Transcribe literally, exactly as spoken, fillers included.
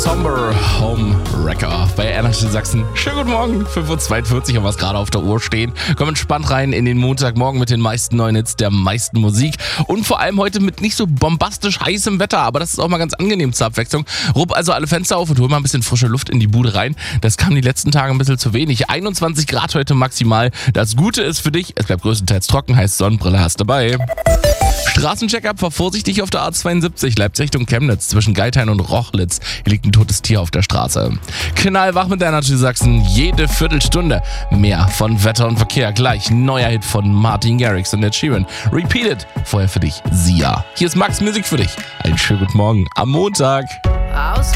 Somber Home Wrecker bei Energy Sachsen. Schönen guten Morgen, fünf Uhr zweiundvierzig haben wir es gerade auf der Uhr stehen. Kommen entspannt rein in den Montagmorgen mit den meisten neuen Hits, der meisten Musik und vor allem heute mit nicht so bombastisch heißem Wetter, aber das ist auch mal ganz angenehm zur Abwechslung. Rupp also alle Fenster auf und hol mal ein bisschen frische Luft in die Bude rein. Das kam die letzten Tage ein bisschen zu wenig. einundzwanzig Grad heute maximal. Das Gute ist für dich, es bleibt größtenteils trocken, heißt Sonnenbrille hast dabei. Straßencheck-up, fahr vorsichtig auf der A zweiundsiebzig, Leipzig Richtung Chemnitz, zwischen Geithain und Rochlitz. Hier liegt ein totes Tier auf der Straße. Knallwach mit Energy Sachsen, jede Viertelstunde. Mehr von Wetter und Verkehr. Gleich neuer Hit von Martin Garrix und Ed Sheeran. Repeated. Vorher für dich Sia. Hier ist Max Musik für dich. Einen schönen guten Morgen am Montag. Aus